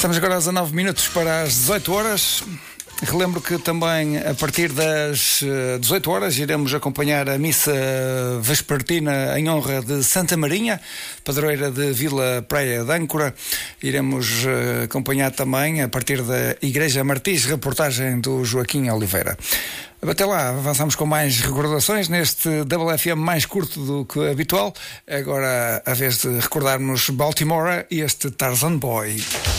Estamos agora às 19 minutos para as 18 horas. Relembro que também a partir das 18 horas iremos acompanhar a missa vespertina em honra de Santa Marinha, padroeira de Vila Praia de Âncora. Iremos acompanhar também a partir da Igreja Martins, reportagem do Joaquim Oliveira. Até lá, avançamos com mais recordações neste WFM mais curto do que habitual. Agora, a vez de recordarmos Baltimore e este Tarzan Boy.